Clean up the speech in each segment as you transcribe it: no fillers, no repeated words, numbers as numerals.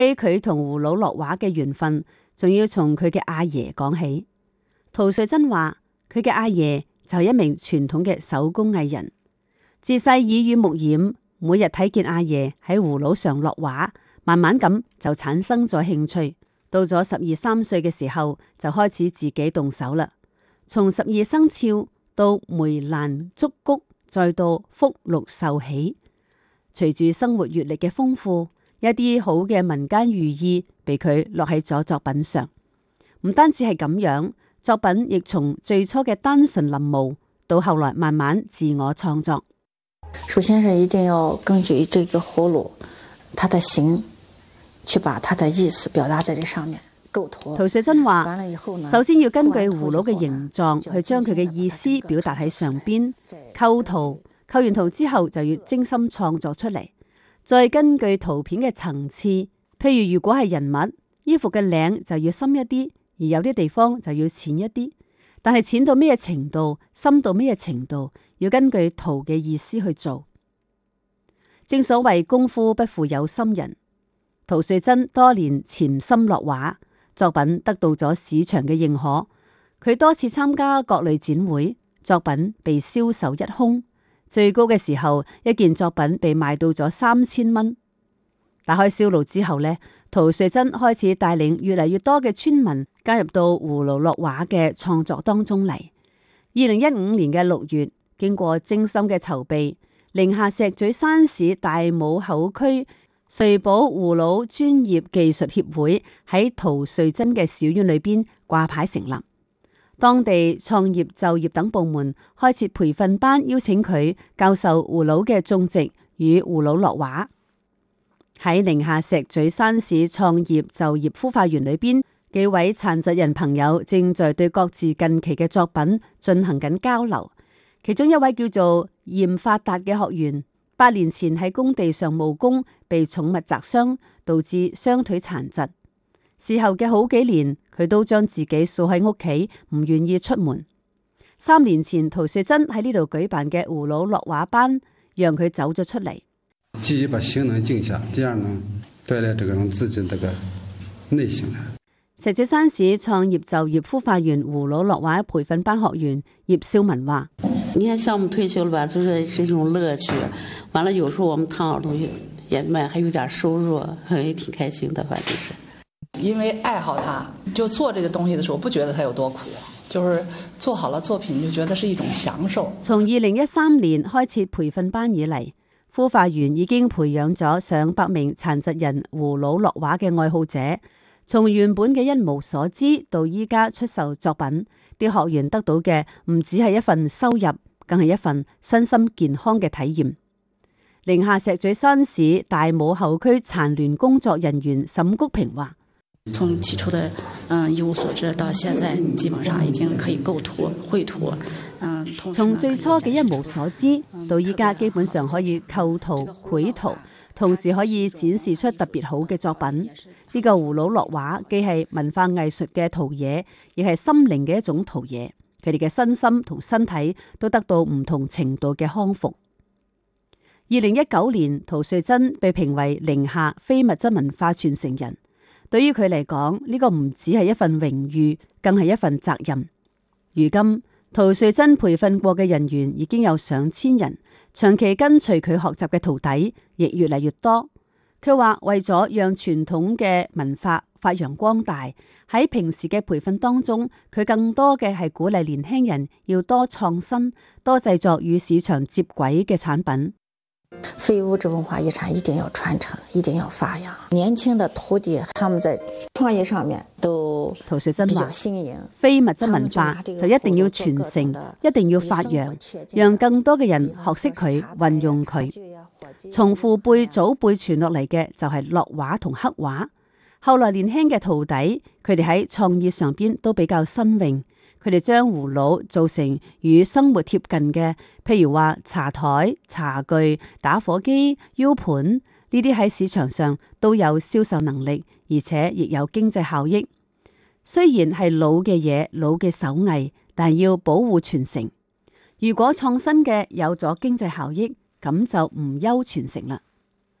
佢同葫蘆落畫嘅緣分，仲要從佢嘅阿爺講起。陶瑞珍話佢嘅阿爺就係一名傳統嘅手工藝人，自細耳濡目染，每日睇見阿爺喺葫蘆上落畫，慢慢咁就產生咗興趣。到咗12、13歲嘅時候，就開始自己動手啦。從12生肖到梅蘭竹菊，再到福祿壽喜，隨住生活閱歷嘅豐富，一啲好嘅民間寓意被佢落喺咗作品上。唔單止係咁樣，作品亦從最初嘅單純臨摹，到後來慢慢自我創作。 首先是一定要根據這個葫蘆，它的形，去把它的意思表達在這上面。構圖。 陶瑞珍話：首先要根據葫蘆嘅形狀去將佢嘅意思表達喺上邊，構圖，構完圖之後就要精心創作出嚟，再根據圖片嘅層次，譬如如果係人物，衣服嘅領就要深一啲，而有啲地方就要淺一啲。但係淺到咩程度，深到咩程度，要根據圖嘅意思去做。正所謂功夫不負有心人，陶瑞珍多年潛心落畫，作品得到咗市場嘅認可。佢多次參加各類展會，作品被銷售一空。最高嘅時候，一件作品被賣到咗3000蚊。打開銷路之後呢，陶瑞珍開始帶領越嚟越多嘅村民加入到葫蘆落畫嘅創作當中嚟。2015年嘅6月，經過精心嘅籌備，寧夏石嘴山市大武口區瑞寶葫蘆專業技術協會喺陶瑞珍嘅小院裏邊掛牌成立。當地創業就業等部門開設培訓班，邀請佢教授葫蘆嘅種植與葫蘆落畫。喺寧夏石嘴山市創業就業孵化園裏邊，幾位殘疾人朋友正在對各自近期嘅作品進行緊交流。其中一位叫做嚴發達嘅學員，8年前喺工地上務工，被寵物砸傷，導致雙腿殘疾。事後嘅好幾年，佢都將自己鎖喺屋企，唔願意出門。3年前，陶瑞珍喺呢度舉辦嘅葫蘆落畫班，讓佢走咗出嚟。 繼續把心能靜下，第二呢，鍛煉這個人自己這個內心。 石嘴山市創業就業孵化園葫蘆落畫培訓班學員葉少文話： 你看項目退休了吧，就是一種樂趣。完了，有時候我們燙好東西也賣，還有點收入，也挺開心的。反正是因為愛好它，就做這個東西的時候，不覺得它有多苦，就是做好了作品就覺得是一種享受。 從2013年開設培訓班以嚟，孵化園已經培養咗上百名殘疾人葫蘆落畫嘅愛好者。從原本嘅一無所知到依家出售作品，啲學員得到嘅唔只係一份收入，更係一份身心健康嘅體驗。寧夏石嘴山市大武後區殘聯工作人員沈谷平話： 從起初的一無所知到現在，基本上已經可以構圖、繪圖。 從最初嘅一無所知到依家，基本上可以構圖、繪圖。同時可以展示出特別好嘅作品。呢個葫蘆落畫既係文化藝術嘅陶冶，亦係心靈嘅一種陶冶。佢哋嘅身心同身體都得到唔同程度嘅康復。2019年，陶瑞珍被評為寧夏非物質文化傳承人。對於佢嚟講，呢個唔只係一份榮譽，更係一份責任。如今，陶瑞珍培訓過嘅人員已經有上千人。長期跟隨佢學習嘅徒弟亦越嚟越多。佢話為咗讓傳統嘅文化發揚光大，喺平時嘅培訓當中，佢更多嘅係鼓勵年輕人要多創新，多製作與市場接軌嘅產品。 非物質文化遺產一定要傳承，一定要發揚。年輕的徒弟，他們在創業上面都陶瑞珍話： 新穎， 非物質文化就一定要傳承，一定要發揚，讓更多嘅人學識佢，運用佢。從父輩祖輩傳落嚟嘅就係落畫同刻畫。後來年輕嘅徒弟，佢哋喺創意上邊都比較新穎。佢哋將葫蘆做成與生活貼近嘅，譬如話茶台、茶具、打火機、U盤呢啲喺市場上都有銷售能力，而且亦有經濟效益。雖然係老嘅嘢、老嘅手藝，但係要保護傳承。如果創新嘅有咗經濟效益，咁就唔憂傳承啦。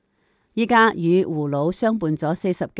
依家與葫蘆相伴咗40幾